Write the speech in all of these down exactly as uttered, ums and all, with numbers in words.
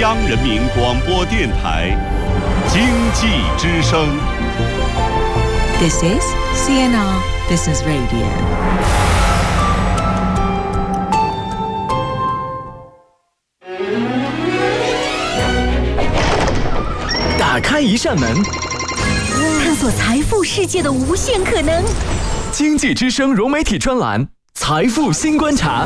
央人民广播电台经济之声。 This is C N R Business Radio。 打开一扇门， 探索财富世界的无限可能。 经济之声融媒体专栏《财富新观察》，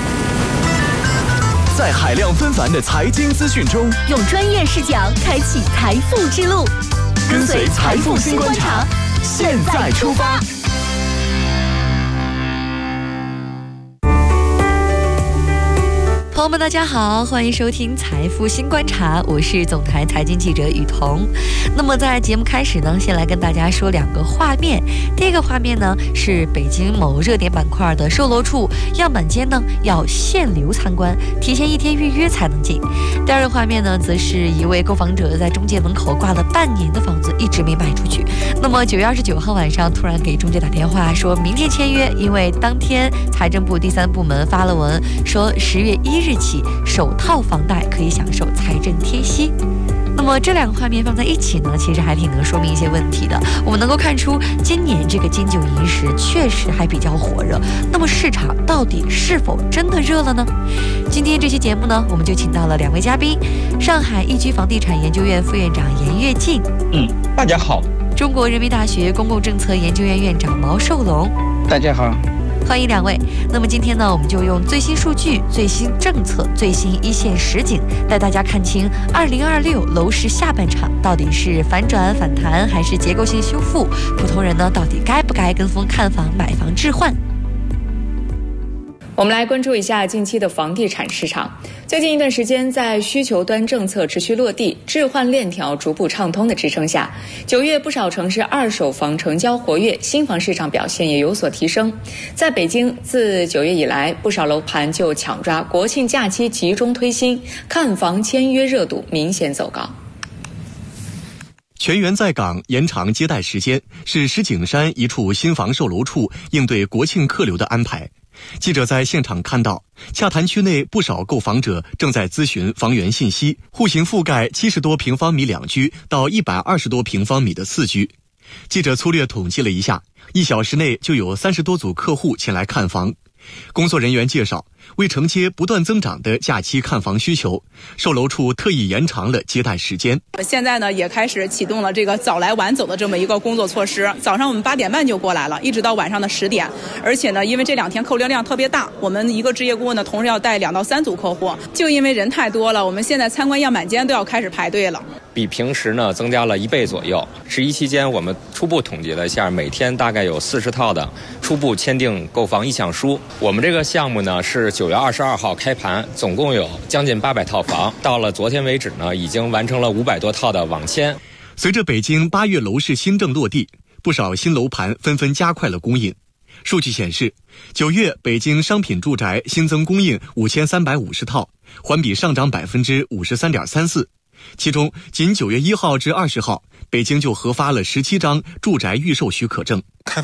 在海量纷繁的财经资讯中， 用专业视角开启财富之路。 跟随财富新观察，现在出发。 朋友们大家好，欢迎收听财富新观察，我是总台财经记者雨桐。那么在节目开始呢，先来跟大家说两个画面。第一个画面呢是北京某热点板块的售楼处样板间呢要限流参观，提前一天预约才能进。第二个画面呢则是一位购房者在中介门口挂了半年的房子一直没卖出去，那么九月二十九号晚上突然给中介打电话说明天签约，因为当天财政部第三部门发了文说十月一日起首套房贷可以享受财政贴息。那么这两个画面放在一起呢，其实还挺能说明一些问题的。我们能够看出今年这个金九银十确实还比较火热，那么市场到底是否真的热了呢？今天这期节目呢，我们就请到了两位嘉宾，上海易居房地产研究院副院长严跃进， 嗯，大家好。 中国人民大学公共政策研究院院长毛寿龙， 大家好。 欢迎两位。那么今天呢，我们就用最新数据、最新政策、最新一线实景，带大家看清二零二六楼市下半场到底是反转反弹还是结构性修复，普通人呢到底该不该跟风看房买房置换。 我们来关注一下近期的房地产市场。最近一段时间，在需求端政策持续落地、置换链条逐步畅通的支撑下，九月不少城市二手房成交活跃，新房市场表现也有所提升。在北京，自九月以来，不少楼盘就抢抓国庆假期集中推新，看房签约热度明显走高。 全员在岗延长接待时间，是石景山一处新房售楼处应对国庆客流的安排。记者在现场看到，洽谈区内不少购房者正在咨询房源信息，户型覆盖七十多平方米两居到一百二十多平方米的四居。记者粗略统计了一下，一小时内就有三十多组客户前来看房。工作人员介绍，为承接不断增长的假期看房需求，售楼处特意延长了接待时间。 现在呢，也开始启动了这个早来晚走的这么一个工作措施。早上我们八点半就过来了，一直到晚上的十点。而且呢，因为这两天客流量特别大，我们一个置业顾问呢，同时要带两到三组客户。就因为人太多了，我们现在参观样板间都要开始排队了。 比平时呢增加了一倍左右。十一期间，我们初步统计了一下，每天大概有四十套的初步签订购房意向书。我们这个项目呢是九月二十二号开盘，总共有将近八百套房。到了昨天为止呢，已经完成了五百多套的网签。 随着北京八月楼市新政落地，不少新楼盘纷纷加快了供应。数据显示，九月北京商品住宅新增供应五千三百五十套，环比上涨百分之五十三点三四。其中，仅九月一号至二十号，北京就核发了十七张住宅预售许可证。